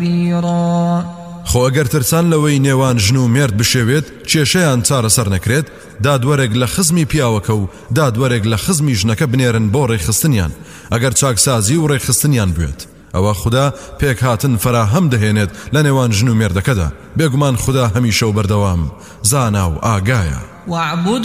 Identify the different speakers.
Speaker 1: خۆ ئەگەر ترسان لەوەی نێوان ژن و مێرد بشێوێت کێشەیان چارەسەر نەکرێت دادوەرێک لە خزمی پیاوەکە و دادوەرێک لە خزمی ژنەکە بنێرن بۆ ڕێخستنیان ئەگەر چاکسازی و ڕێخستنیان بوێت ئەوە خوددا پێک هاتن فراهەم دەهێنێت لە نێوان ژن و مێردەکەدا بێگومان خوددا هەمیشە و بەردەوام زانا و ئاگایە.